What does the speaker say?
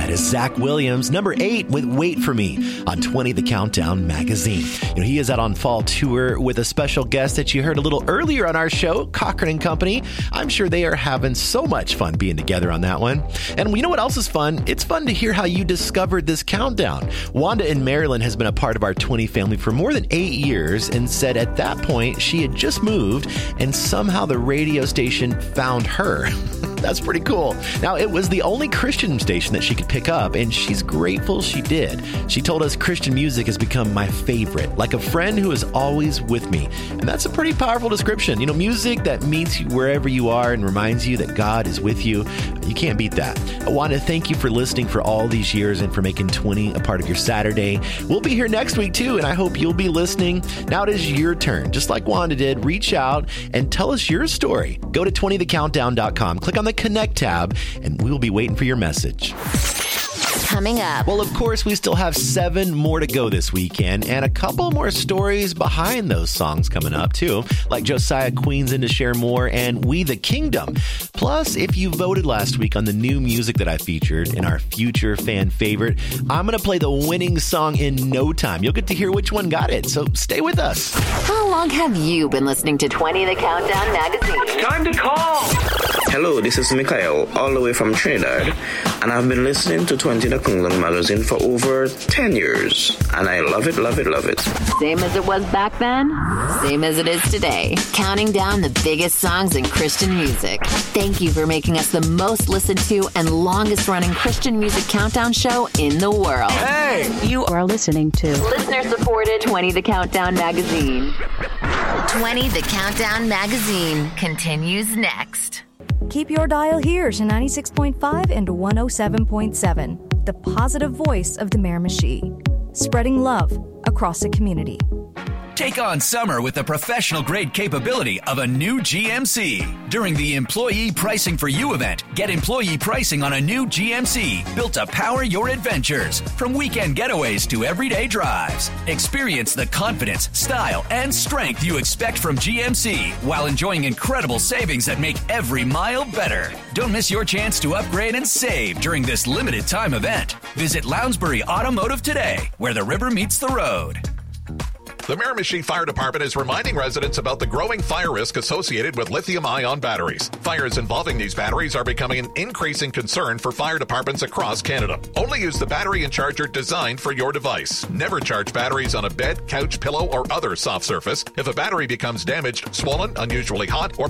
That is Zach Williams, number 8 with Wait For Me on 20 The Countdown magazine. He is out on fall tour with a special guest that you heard a little earlier on our show, Cochran & Company. I'm sure they are having so much fun being together on that one. And you know what else is fun? It's fun to hear how you discovered this countdown. Wanda in Maryland has been a part of our 20 family for more than 8 years and said at that point she had just moved and somehow the radio station found her. That's pretty cool. Now, it was the only Christian station that she could pick up, and she's grateful she did. She told us Christian music has become my favorite, like a friend who is always with me. And that's a pretty powerful description. Music that meets you wherever you are and reminds you that God is with you. You can't beat that. I want to thank you for listening for all these years and for making 20 a part of your Saturday. We'll be here next week, too, and I hope you'll be listening. Now it is your turn. Just like Wanda did, reach out and tell us your story. Go to 20thecountdown.com, click on the Connect tab, and we will be waiting for your message. Coming up. Well, of course, we still have 7 more to go this weekend, and a couple more stories behind those songs coming up, too, like Josiah Queen's In to share more and We the Kingdom. Plus, if you voted last week on the new music that I featured in our future fan favorite, I'm going to play the winning song in no time. You'll get to hear which one got it, so stay with us. How long have you been listening to 20 The Countdown magazine? It's time to call! Hello, this is Mikhail, all the way from Trinidad, and I've been listening to 20 The Countdown magazine for over 10 years, and I love it, love it, love it. Same as it was back then, same as it is today. Counting down the biggest songs in Christian music. Thank you for making us the most listened to and longest running Christian music countdown show in the world. Hey! You are listening to listener-supported 20 The Countdown magazine. 20 The Countdown magazine continues next. Keep your dial here to 96.5 and 107.7, the positive voice of the Miramichi, spreading love across the community. Take on summer with the professional-grade capability of a new GMC. During the Employee Pricing for You event, get employee pricing on a new GMC built to power your adventures. From weekend getaways to everyday drives. Experience the confidence, style, and strength you expect from GMC while enjoying incredible savings that make every mile better. Don't miss your chance to upgrade and save during this limited time event. Visit Lounsbury Automotive today, where the river meets the road. The Miramichi Fire Department is reminding residents about the growing fire risk associated with lithium-ion batteries. Fires involving these batteries are becoming an increasing concern for fire departments across Canada. Only use the battery and charger designed for your device. Never charge batteries on a bed, couch, pillow, or other soft surface. If a battery becomes damaged, swollen, unusually hot, or